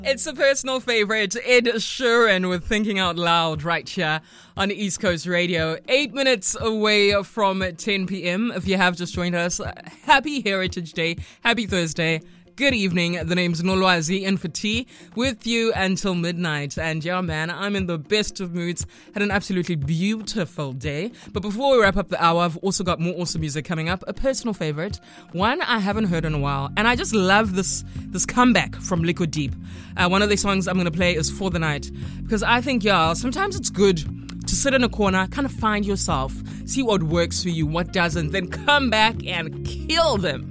It's a personal favorite, Ed Sheeran with Thinking Out Loud right here on East Coast Radio. 8 minutes away from 10 p.m. If you have just joined us, happy Heritage Day, happy Thursday. Good evening. The name's Nolwazi in for tea with you until midnight. And yeah, man, I'm in the best of moods. Had an absolutely beautiful day. But before we wrap up the hour, I've also got more awesome music coming up. A personal favorite, one I haven't heard in a while. And I just love this comeback from Liquid Deep. One of the songs I'm going to play is For the Night. Because I think, yeah, sometimes it's good to sit in a corner, kind of find yourself, see what works for you, what doesn't, then come back and kill them.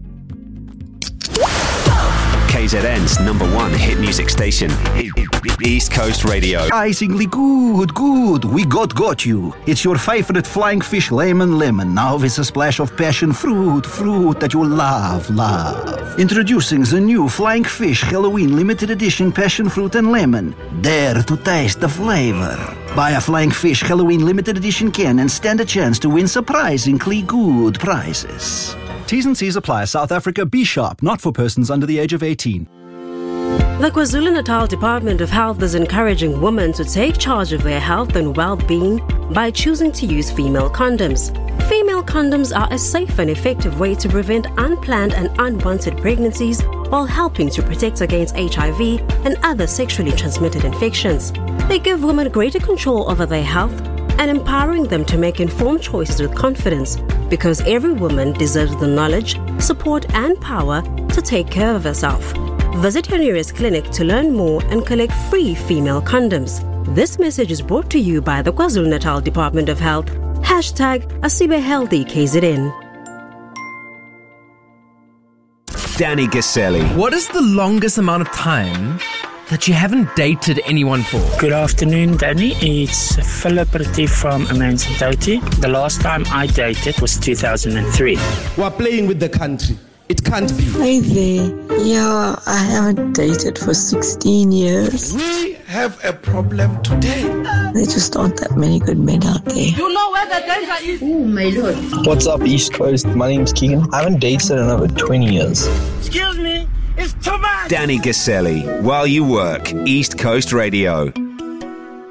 KZN's #1 hit music station, East Coast Radio. Surprisingly good. We got you. It's your favorite flying fish, lemon. Now with a splash of passion fruit that you love. Introducing the new Flying Fish Halloween limited edition passion fruit and lemon. Dare to taste the flavor. Buy a Flying Fish Halloween limited edition can and stand a chance to win surprisingly good prizes. T's and C's apply. South Africa, be sharp, not for persons under the age of 18. The KwaZulu-Natal Department of Health is encouraging women to take charge of their health and well-being by choosing to use female condoms. Female condoms are a safe and effective way to prevent unplanned and unwanted pregnancies while helping to protect against HIV and other sexually transmitted infections. They give women greater control over their health and empowering them to make informed choices with confidence, because every woman deserves the knowledge, support and power to take care of herself. Visit your nearest clinic to learn more and collect free female condoms. This message is brought to you by the KwaZulu-Natal Department of Health. #AsibeHealthyKZN. Danny Gaselli. What is the longest amount of time that you haven't dated anyone for? Good afternoon, Danny. It's Philip Retief from Emancipati. The last time I dated was 2003. We're playing with the country. It can't be. Hi there. Yeah, I haven't dated for 16 years. We have a problem today. There just aren't that many good men out there. You know where the danger is? Oh, my Lord. What's up, East Coast? My name's Keegan. I haven't dated in over 20 years. Excuse me? It's too much! Danny Gaselli, while you work, East Coast Radio.